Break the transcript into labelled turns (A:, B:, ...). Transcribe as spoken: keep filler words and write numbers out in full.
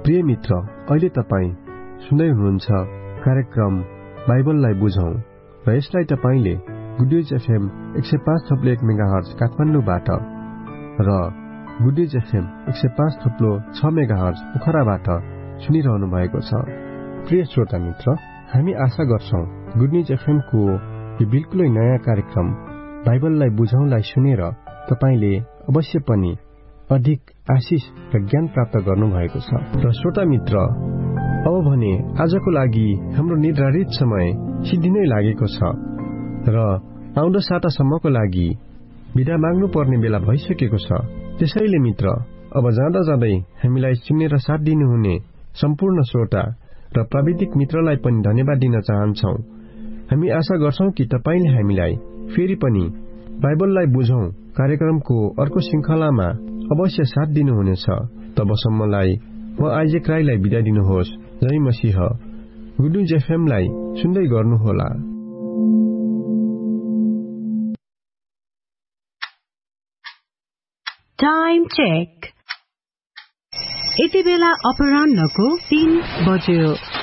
A: प्रिय मित्र, अहिले तपाईँ सुन्दै हुनुहुन्छ कार्यक्रम बाइबललाई बुझौं र यसलाई तपाईँले गुड न्युज एफएम एक सय पाँच थप्लो एक मेगाहर्ज काठमाडौँबाट र गुड न्युज एफएम एक सय पाँच थप्लो छ मेगाहर्ज पोखराबाट सुनिरहनु भएको छ। प्रिय श्रोता मित्र, हामी आशा गर्छौं गुड न्युज एफएम को यो बिल्कुलै नयाँ कार्यक्रम बाइबललाई बुझौंलाई सुनेर तपाईले अवश्य पनि अधिक आशिष र ज्ञान प्राप्त गर्नु भएको छ। र श्रोता मित्र, अब भने आजको लागि हाम्रो निर्धारित समय सिद्धिनै लागेको छ र आउँदो सातासम्मको लागि बिदा माग्नु पर्ने बेला भइसकेको छ। त्यसैले मित्र, अब जाँदा जाँदै हामीलाई सुनेर साथ दिनुहुने सम्पूर्ण श्रोता र प्राविधिक मित्रलाई पनि धन्यवाद दिन चाहन्छौ। हामी आशा गर्छौं कि तपाईले हामीलाई फेरि पनि बाइबललाई बुझौं कार्यक्रमको अर्को श्रृंखलामा अवश्य साथ दिनुहुनेछ। तबसम्मलाई म आइजेक राईलाई बिदा दिनुहोस्। जय मसीह। गुड न्युज एफएम लाई सुन्दै गर्नुहोला।
B: Time check. यति बेला अपराह्नको तीन बज्यो।